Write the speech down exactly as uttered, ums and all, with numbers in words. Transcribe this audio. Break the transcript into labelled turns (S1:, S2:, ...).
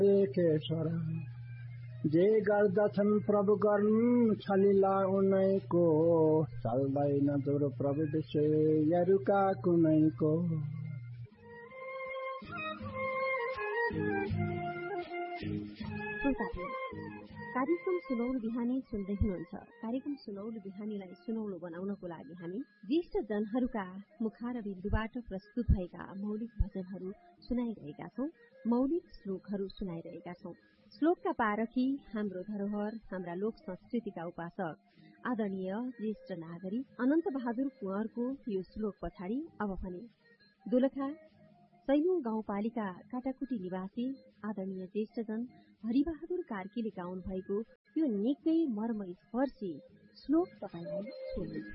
S1: एकेश्वर जे गर्दछन् प्रभु गर्नु छलिला उनैको चल्दैन जोर प्रभु विषयहरूका कुनैको।
S2: कार्यक्रम सुनौलो बिहानी सुन्दै हुनुहुन्छ। कार्यक्रम सुनौलो बिहानीलाई सुनौलो बनाउनको लागि हामी ज्येष्ठ जनहरूका मुखारबिन्दुबाट प्रस्तुत भएका मौलिक भजनहरू सुनाइरहेका छौं, मौलिक श्लोकहरू सुनाइरहेका छौं। श्लोकका पारखी, हाम्रो धरोहर, हाम्रा लोक संस्कृतिका उपासक आदरणीय ज्येष्ठ नागरिक अनन्त बहादुर कुँवरको यो श्लोक पछाडि अब भने दोलखा सैलुङ गाउँपालिका काटाकुटी निवासी आदरणीय ज्येष्ठजन हरिबहादुर कार्कीले गाउनु भएको यो निकै मर्मस्पर्शी श्लोक तपाईलाई सुन्नु।